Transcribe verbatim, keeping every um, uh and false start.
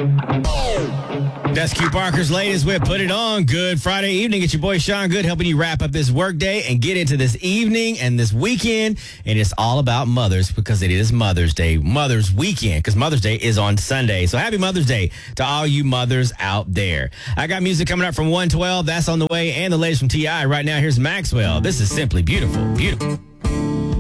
That's Q Parker's latest with Put It On. Good Friday evening. It's your boy Sean Good helping you wrap up this workday and get into this evening and this weekend. And it's all about mothers because it is Mother's Day, Mother's Weekend, because Mother's Day is on Sunday. So happy Mother's Day to all you mothers out there. I got music coming up from one twelve. That's on the way. And the latest from T I right now. Here's Maxwell. This is Simply Beautiful. Beautiful.